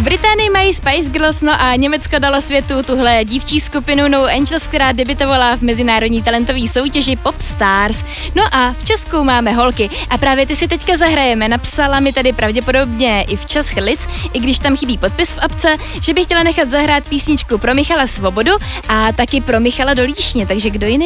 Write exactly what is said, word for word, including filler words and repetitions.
Británii mají Spice Girls, no a Německo dalo světu tuhle dívčí skupinu No Angels, která debitovala v mezinárodní talentové soutěži Pop Stars. No a v Česku máme holky a právě ty si teďka zahrajeme. Napsala mi tady pravděpodobně i včas Chlic, i když tam chybí podpis v apce, že bych chtěla nechat zahrát písničku pro Michala Svobodu a taky pro Michala Dolíšně, takže kdo jiný